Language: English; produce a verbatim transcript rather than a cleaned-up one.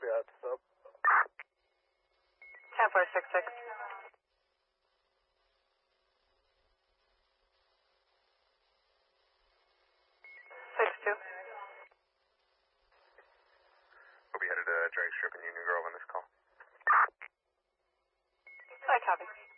Copy that. Sub. ten four six six. six two. We'll be headed to Drag Strip in Union Grove on this call. I copy.